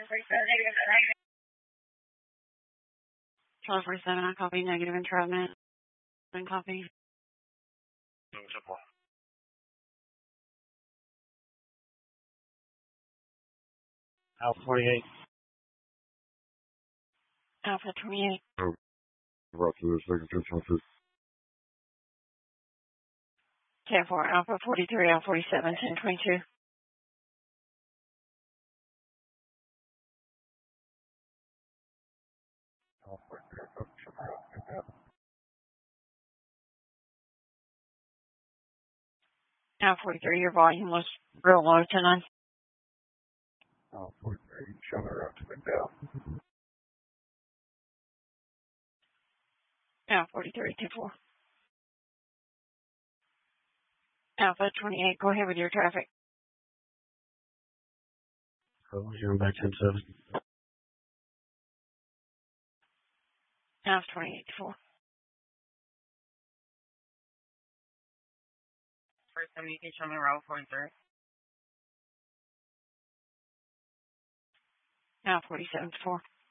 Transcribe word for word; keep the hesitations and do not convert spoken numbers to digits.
twelve forty-seven, I copy negative entrapment. And copy. Alpha forty-eight. Alpha twenty-eight. Oh, about to the second ten ten four, Alpha forty-three, Alpha forty-seven, ten twenty-two. Alpha forty-three, your volume was real low tonight. Alpha forty-three, shut her up to the down. Alpha forty-three, two four. Alpha twenty-eight, go ahead with your traffic. Oh, you're back ten seven. Alpha twenty-eight, two four. First communication on the row forty-three. Alpha forty-seven, two four.